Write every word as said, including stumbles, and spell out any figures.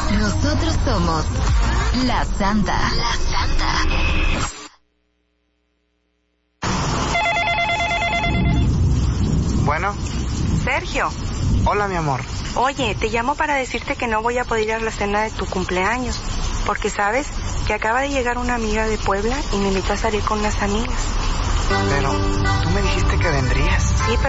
Nosotros somos La Santa. La Santa. Bueno. Sergio. Hola, mi amor. Oye, te llamo para decirte que no voy a poder ir a la cena de tu cumpleaños, porque sabes que acaba de llegar una amiga de Puebla y me invitó a salir con unas amigas. Pero tú me dijiste que vendrías. Sí, pero